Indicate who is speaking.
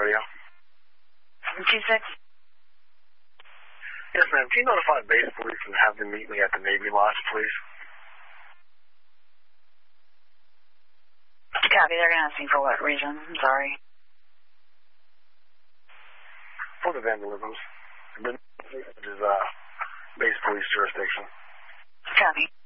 Speaker 1: radio.
Speaker 2: 726?
Speaker 1: Yes, ma'am. Can you notify base police and have them meet me at the Navy Lodge, please?
Speaker 2: Copy. They're going to ask me for what reason? I'm sorry.
Speaker 1: For the vandalisms. Which is base police jurisdiction.
Speaker 2: Copy.